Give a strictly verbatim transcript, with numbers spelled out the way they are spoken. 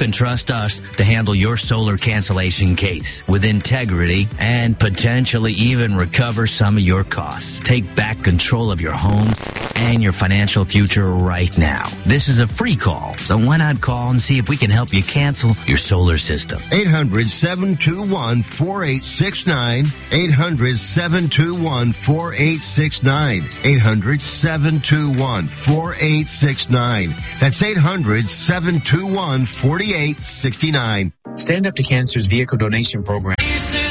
can trust us to handle your solar cancellation case with integrity and potentially even recover some of your costs. Take back control of your home and your financial future right now. This is a free call, so why not call and see if we can help you cancel your solar system. eight hundred, seven two one, four eight six nine. eight hundred, seven two one, four eight six nine. eight hundred, seven two one, four eight six nine. That's eight hundred, seven two one, four eight six nine. Stand Up to Cancer's vehicle donation program.